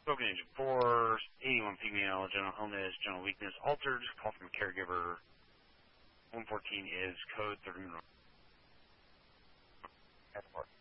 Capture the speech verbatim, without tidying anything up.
Spoken agent four, eighty-one female, general illness, general weakness, altered, call from a caregiver. one fourteen is code thirty-one.